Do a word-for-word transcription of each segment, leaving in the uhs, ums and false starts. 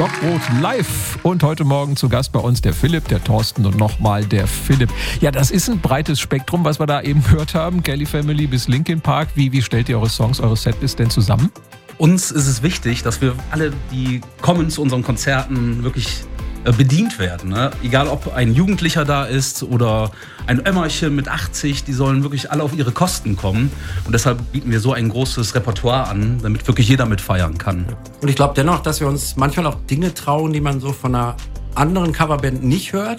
Stockbrot live. Und heute Morgen zu Gast bei uns der Philipp, der Thorsten und nochmal der Philipp. Ja, das ist ein breites Spektrum, was wir da eben gehört haben. Kelly Family bis Linkin Park. Wie, wie stellt ihr eure Songs, eure Setlist denn zusammen? Uns ist es wichtig, dass wir alle, die kommen zu unseren Konzerten, wirklich bedient werden. Ne? Egal, ob ein Jugendlicher da ist oder ein Ömmerchen mit achtzig, die sollen wirklich alle auf ihre Kosten kommen. Und deshalb bieten wir so ein großes Repertoire an, damit wirklich jeder mitfeiern kann. Und ich glaube dennoch, dass wir uns manchmal auch Dinge trauen, die man so von einer anderen Coverband nicht hört.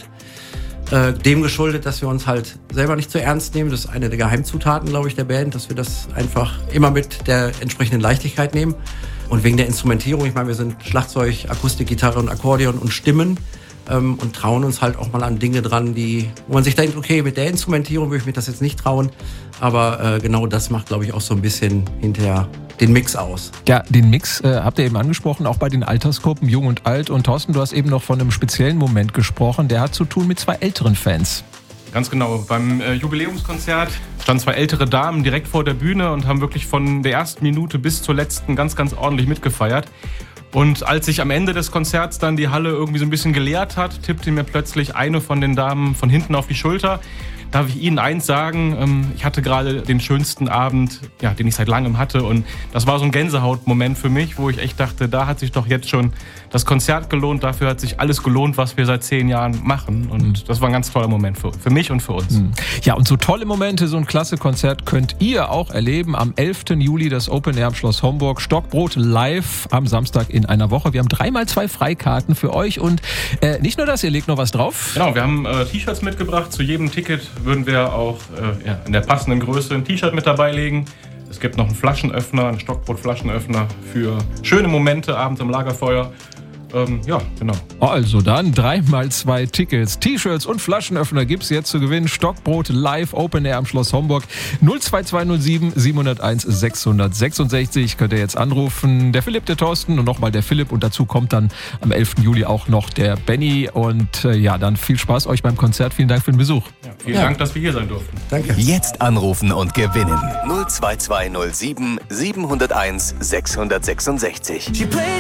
Äh, dem geschuldet, dass wir uns halt selber nicht zu ernst nehmen. Das ist eine der Geheimzutaten, glaube ich, der Band, dass wir das einfach immer mit der entsprechenden Leichtigkeit nehmen. Und wegen der Instrumentierung, ich meine, wir sind Schlagzeug, Akustik, Gitarre und Akkordeon und Stimmen ähm, und trauen uns halt auch mal an Dinge dran, die, wo man sich denkt, okay, mit der Instrumentierung würde ich mir das jetzt nicht trauen. Aber äh, genau das macht, glaube ich, auch so ein bisschen hinterher den Mix aus. Ja, den Mix äh, habt ihr eben angesprochen, auch bei den Altersgruppen, Jung und Alt. Und Thorsten, du hast eben noch von einem speziellen Moment gesprochen, der hat zu tun mit zwei älteren Fans. Ganz genau. Beim äh, Jubiläumskonzert standen zwei ältere Damen direkt vor der Bühne und haben wirklich von der ersten Minute bis zur letzten ganz, ganz ordentlich mitgefeiert. Und als sich am Ende des Konzerts dann die Halle irgendwie so ein bisschen geleert hat, tippte mir plötzlich eine von den Damen von hinten auf die Schulter. Darf ich Ihnen eins sagen, ich hatte gerade den schönsten Abend, ja, den ich seit langem hatte, und das war so ein Gänsehautmoment für mich, wo ich echt dachte, da hat sich doch jetzt schon das Konzert gelohnt, dafür hat sich alles gelohnt, was wir seit zehn Jahren machen, und das war ein ganz toller Moment für, für mich und für uns. Ja, und so tolle Momente, so ein klasse Konzert könnt ihr auch erleben am elften Juli, das Open Air am Schloss Homburg, Stockbrot live am Samstag in einer Woche. Wir haben dreimal zwei Freikarten für euch und äh, nicht nur das, ihr legt noch was drauf. Genau, wir haben äh, T-Shirts mitgebracht, zu jedem Ticket würden wir auch äh, ja, in der passenden Größe ein T-Shirt mit dabei legen. Es gibt noch einen Flaschenöffner, einen Stockbrot-Flaschenöffner für schöne Momente abends am Lagerfeuer. Ähm, ja, genau. Also dann dreimal zwei Tickets, T-Shirts und Flaschenöffner gibt's jetzt zu gewinnen. Stockbrot live Open Air am Schloss Homburg. null zwei zwei null sieben sieben null eins sechs sechs sechs könnt ihr jetzt anrufen. Der Philipp, der Thorsten und nochmal der Philipp. Und dazu kommt dann am elften Juli auch noch der Benny. Und äh, ja, dann viel Spaß euch beim Konzert. Vielen Dank für den Besuch. Ja, vielen ja. Dank, dass wir hier sein durften. Danke. Jetzt anrufen und gewinnen. null zwei zwei null sieben sieben null eins sechs sechs sechs.